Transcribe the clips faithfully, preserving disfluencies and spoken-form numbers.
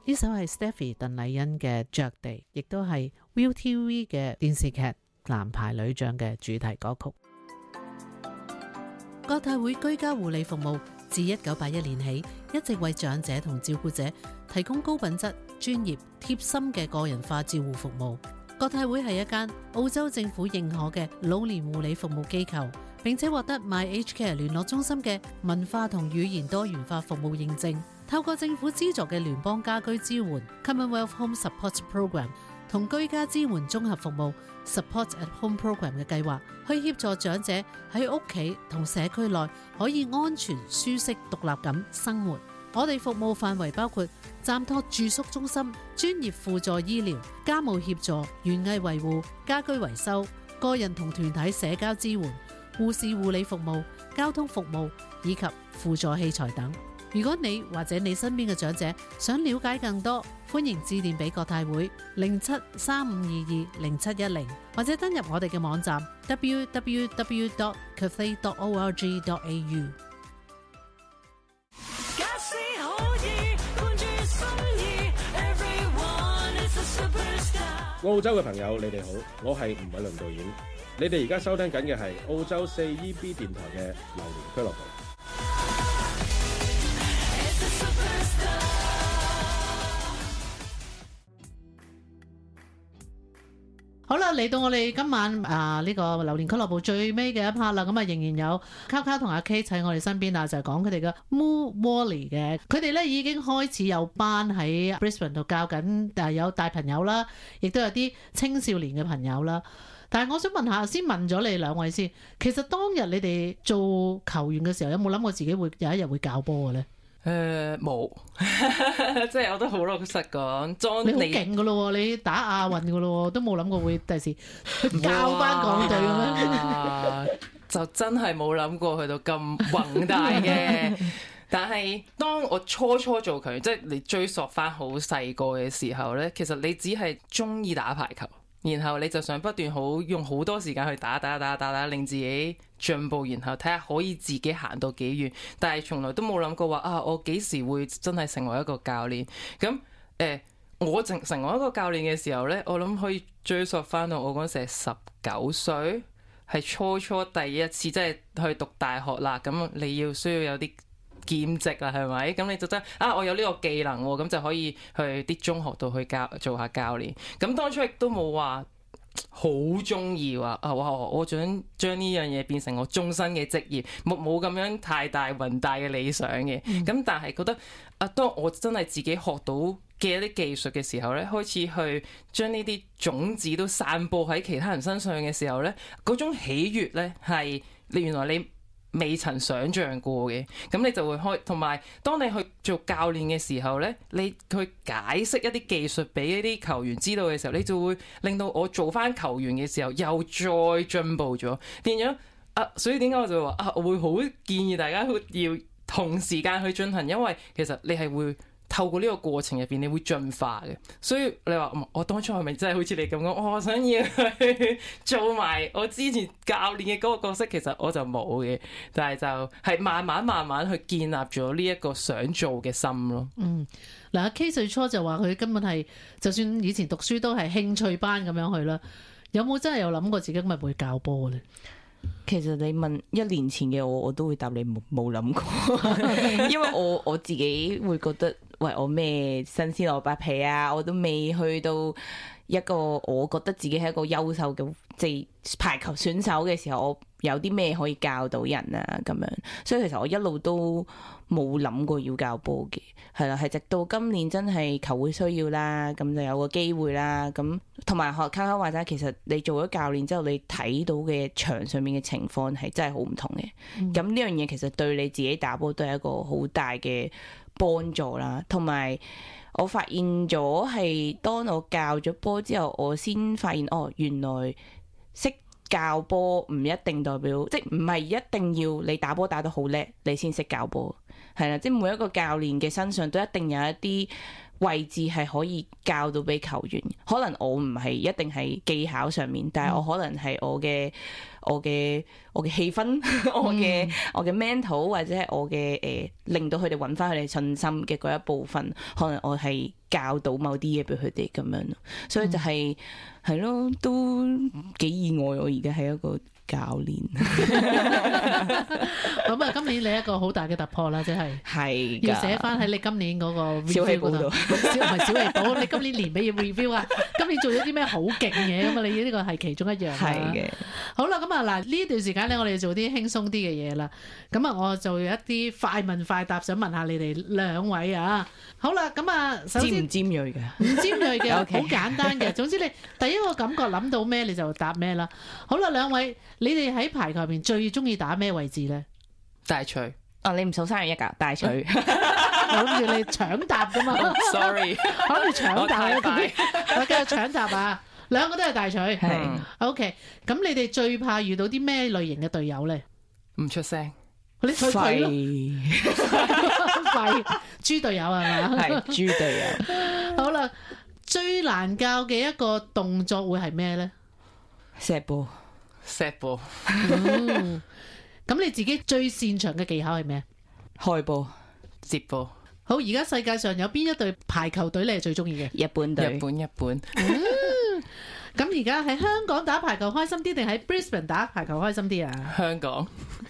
呢首係 Stephy 鄧麗欣嘅《着地》，亦都係 Viu T V 嘅電視劇《男排女將》嘅主題歌曲。國泰會居家護理服務自一九八一年起，一直為長者同照顧者提供高品質、專業、貼心嘅個人化照護服務。國泰會係一間澳洲政府認可嘅老年護理服務機構，並且獲得 MyAgeCare 聯絡中心嘅文化同語言多元化服務認證。透過政府資助嘅聯邦家居支援 Commonwealth Home Support Program 同居家支援綜合服務 Support at Home Program 嘅計劃，去協助長者喺屋企同社區內可以安全、舒適、獨立咁生活。我哋服務範圍包括暫託住宿中心、專業輔助醫療、家務協助、園藝維護、家居維修、個人同團體社交支援、護士護理服務、交通服務以及輔助器材等。如果你或者你身邊嘅長者想了解更多，歡迎致電俾國泰會零七三五二二零七一零，或者登入我哋嘅網站 w w w dot cathay dot org dot a u。 澳洲嘅朋友，你哋好，我係吳偉倫導演。你哋而家收聽緊嘅係澳洲四 E B 電台嘅榴蓮俱樂部。 好啦，嚟到我哋今晚啊呢個榴蓮俱樂部最尾嘅一 part 啦，咁啊仍然有 Kaka 同阿 Kate 喺我哋身邊啊，就係講佢哋嘅 Moo Volley 嘅，佢哋咧已經開始有班喺 Brisbane 度教緊，但係有大朋友啦，亦都有啲青少年嘅朋友啦。但係我想問下，先問咗你兩位先，其實當日你哋做球員嘅時候，有冇諗過自己會有一日會教波嘅咧？ 誒冇、呃，即係我都好老實講，裝你好勁噶咯，你打亞運噶咯，都冇諗過會第時去教翻港隊咁樣， 就真係冇諗過去到咁宏大嘅。但係當我初初做球員，即係你追溯翻好細個嘅時候呢，其實你只係中意打排球。然後你就想不斷好用好多時間去打打打打打，令自己進步，然後睇下可以自己行到幾遠。但係從來都冇諗過話啊，我幾時會真係成為一個教練？咁誒、呃，我成成為一個教練嘅時候呢，我諗可以追溯翻到我嗰時係十九歲，係初初第一次即係去讀大學啦。咁你要需要有啲兼職啦，係咪？咁你就真啊，我有呢個技能喎，咁就可以去啲中學度去教做下教練。咁當初亦都冇話好中意話啊，哇！我想將呢樣嘢變成我終身嘅職業，冇冇咁樣太大宏大嘅理想嘅。咁、嗯、但係覺得啊，當我真係自己學到嘅一啲技術嘅時候咧，開始去將呢啲種子都散播喺其他人身上嘅時候咧，嗰種喜悅咧係你原來你未曾想像過嘅，咁你就會開。同埋當你去做教練嘅時候呢，你去解釋一啲技術俾一啲球員知道嘅時候，你就會令到我做翻球員嘅時候又再進步咗，變咗啊！所以點解我就話啊，我會好建議大家要同時間去進行，因為其實你係會透過呢個過程入邊，你會進化嘅。所以你話我當初係咪真係好似你咁講？我想要去做埋我之前教練嘅嗰個角色，其實我就冇嘅。但係就係慢慢慢慢去建立咗呢一個想做嘅心咯。 嗯，嗱，阿 K 最初就話佢根本係，就算以前讀書都係興趣班咁樣去啦。有冇真係有諗過自己今日會教波咧？ 其實你問一年前嘅我，我都會答你冇冇諗過，因為我我自己會覺得，喂，我咩新鮮蘿蔔皮啊，我都未去到一個我覺得自己係一個優秀嘅即係排球選手嘅時候，我有啲咩可以教到人啊咁樣，所以其實我一路都冇諗過要教波嘅，係啦，係直到今年真係球會需要啦，咁就有個機會啦，咁同埋學卡卡話齋，其實你做咗教練之後，你睇到嘅場上面嘅情況係真係好唔同嘅，咁呢、嗯、樣嘢其實對你自己打波都係一個好大嘅幫助啦，同埋我發現咗係當我教咗波之後，我先發現哦，原來識教波唔一定代表，即係唔係一定要你打波打得好叻，你先識教波。 係啦，即係每一個教練嘅身上都一定有一啲位置係可以教到俾球員。可能我唔係一定係技巧上面，但係我可能係我嘅我嘅我嘅氣氛，我嘅、嗯、我嘅 mental 或者係我嘅誒、呃、令到佢哋揾翻佢哋信心嘅嗰一部分，可能我係教到某啲嘢俾佢哋咁樣咯。所以就係係咯，都幾意外。我而家係一個教練咁啊，今年你一個好大嘅突破啦，即係係要寫翻喺你今年嗰個 review 嗰度，小唔係小氣寶，你今年年尾要 review 啊，今年做咗啲咩好勁嘅咁啊？你呢個係其中一樣。 係嘅。 好啦，咁啊嗱，呢段時間咧，我哋做啲輕鬆啲嘅嘢啦。咁啊，我就有一啲快問快答，想問下你哋兩位啊。好啦，咁啊，首先尖唔尖鋭嘅？ 唔尖鋭嘅，好 Okay. 簡單嘅。總之你第一個感覺諗到咩你就答咩啦。好啦，兩位。你哋喺排球入邊最中意打咩位置咧？ 大錘。 哦，你唔數三二一㗎，大錘。 我諗住你搶答噶嘛。 Oh, sorry， 我諗住搶答我太啊！我繼續搶答啊！兩個都係大錘。 係。 OK，咁你哋最怕遇到啲咩類型嘅隊友咧？ 唔出聲。 你退退咯。 廢。 廢。豬隊友係嘛？ 係豬隊友。 好啦，最難教嘅一個動作會係咩咧？ 射波。 set 波， 咁你自己最擅長嘅技巧係咩？ 開波、 接波。 好，而家世界上有邊一隊排球隊你係最中意嘅？ 日本隊。 日本日本。 咁而家喺香港打排球開心啲定喺 Brisbane 打排球開心啲啊？ 香港。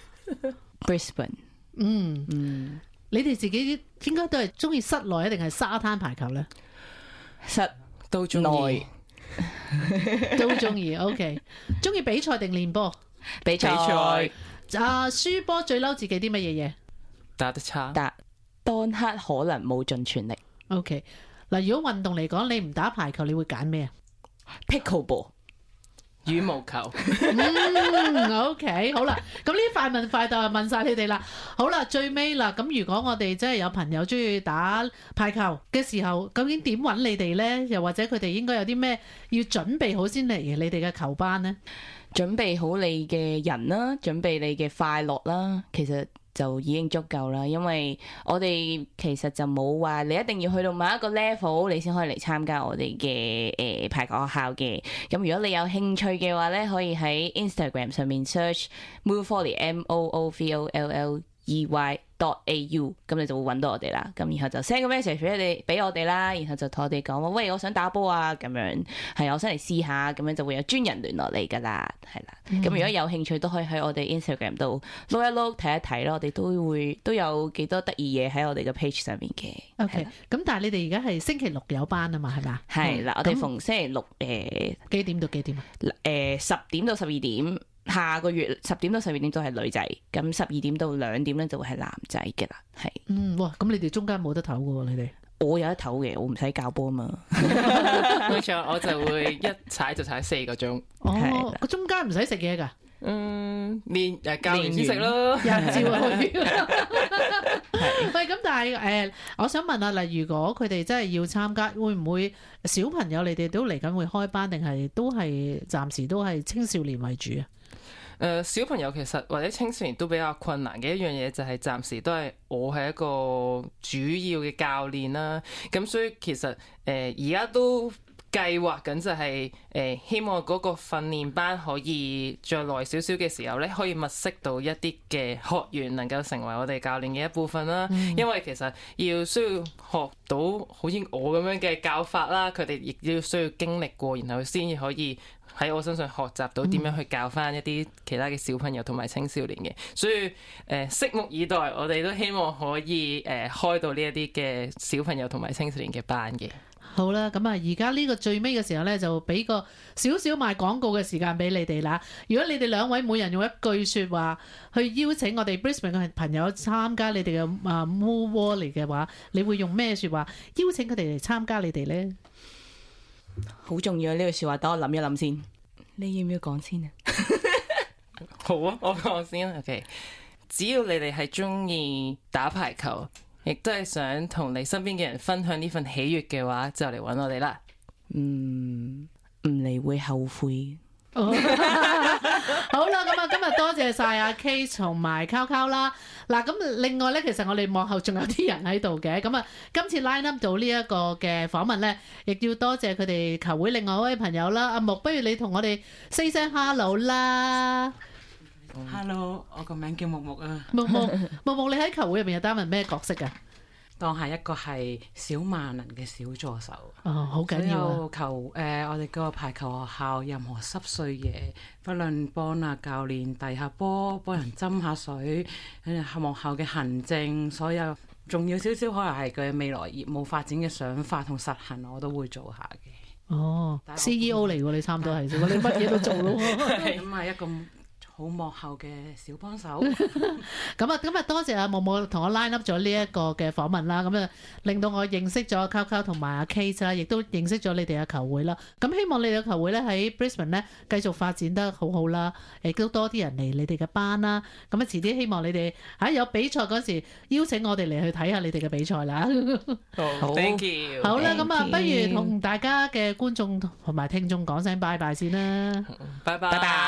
Brisbane。 嗯嗯， 你哋自己應該都係中意室內一定係沙灘排球咧？ 室都中意。 都中意，OK。中意比賽定練波？ 比賽。 啊，輸波最嬲自己啲乜嘢嘢？ 打得差。 打當刻可能冇盡全力。 OK。嗱，如果運動嚟講，你唔打排球，你會揀咩啊 ？Pickleball。 羽毛球。 嗯，OK，好啦，咁呢啲快問快答就問晒你哋啦。好啦，最尾啦，咁如果我哋真係有朋友中意打排球嘅時候，究竟點揾你哋呢？又或者佢哋應該有啲咩要準備好先嚟你哋嘅球班呢？ 準備好你嘅人啦，準備你嘅快樂啦，其實就已經足夠啦。因為我哋其實就冇話你一定要去到某一個 level 你先可以嚟參加我哋嘅誒排球學校嘅。咁如果你有興趣嘅話咧，可以喺 Instagram 上面 search Mool Volley M O O V O L L E Y dot A U， 咁你就會揾到我哋啦。咁然後就 send 個 message 俾你俾我哋啦，然後就同我哋講話，喂，我想打波啊，咁樣係我想嚟試下，咁樣就會有專人聯絡你噶啦，係啦。咁、嗯、如果有興趣都可以喺我哋 Instagram 度碌一碌睇一睇咯，我哋都會都有幾多得意嘢喺我哋嘅 page 上面嘅。 OK，咁但係你哋而家係星期六有班啊嘛，係嘛？ 係啦，我哋逢星期六誒、呃、 幾點到幾點啊？ 誒十點到十二點。下個月十點到十二點都係女仔，咁十二點到兩點咧就會係男仔嘅啦，係。 嗯，哇，咁你哋中間冇得唞嘅喎，你哋。我有得唞嘅，我唔使教波啊嘛。 冇錯，我就會一踩就踩四個鐘。 哦，個中間唔使食嘢㗎。 嗯，練誒教完先食咯， 日照去。喂，咁但係誒、呃，我想問下，例如如果佢哋真係要參加，會唔會小朋友你哋都嚟緊會開班，定係都係暫時都係青少年為主啊？ 誒、呃、小朋友其實或者青少年都比較困難嘅一樣嘢，就係暫時都係我係一個主要嘅教練啦。咁所以其實誒而家都計劃緊就係、是、誒、呃、希望嗰個訓練班可以再耐少少嘅時候咧，可以物色到一啲嘅學員能夠成為我哋教練嘅一部分啦。嗯、因為其實要需要學到好似我咁樣嘅教法啦，佢哋亦要需要經歷過，然後先至可以喺我身上學習到點樣去教翻一啲其他嘅小朋友同埋青少年嘅，所以誒、呃、拭目以待，我哋都希望可以誒、呃、開到呢一啲嘅小朋友同埋青少年嘅班嘅。 好啦，咁啊，而家呢個最尾嘅時候呢，就俾個少少賣廣告嘅時間俾你哋啦。如果你哋兩位每人用一句說話去邀請我哋 Brisbane 嘅朋友參加你哋嘅啊 Mool Volley 嘅話，你會用咩說話邀請佢哋嚟參加你哋呢？ 好重要啊！呢句說話，等我諗一諗先。你要唔要講先啊？ 好啊，我講先。OK， 只要你哋係中意打排球，亦都係想同你身邊嘅人分享呢份喜悅嘅話，就嚟揾我哋啦。 嗯，唔嚟會後悔。 好啦，咁啊，今日多謝晒阿 K 同埋 Cow 啦。嗱，咁另外咧，其實我哋幕後仲有啲人喺度嘅。咁啊，今次 line up 到呢一個嘅訪問咧，亦要多謝佢哋球會另外一位朋友啦。阿木，不如你同我哋 say 聲 hello 啦。 Hello，我個名叫木木啊。 木木，木木，你喺球會入面有擔任咩角色啊？ 當係一個係小萬能嘅小助手。 哦，好緊要啊！ 所有球誒、呃，我哋個排球學校任何濕碎嘢，不論幫啊教練遞下波，幫人斟下水，誒學校嘅行政，所有重要少少可能係佢未來業務發展嘅想法同實行，我都會做下嘅。 哦，C E O 嚟喎，你差唔多係，你乜嘢都做咯。 咁係一個好幕後嘅小幫手。 咁啊，今日多謝阿木木同我 line up 咗呢一個嘅訪問啦，咁啊令到我認識咗 Cow 同埋阿 Kate 啦，亦都認識咗你哋嘅球會啦。咁希望你哋嘅球會咧喺 Brisbane 咧繼續發展得好好啦，亦都多啲人嚟你哋嘅班啦。咁啊，遲啲希望你哋喺有比賽嗰時邀請我哋嚟去睇下你哋嘅比賽啦。 好 ，thank you。 好啦，咁啊， Thank you 不如同大家嘅觀眾同埋聽眾講聲拜拜先啦。 拜拜。 拜拜。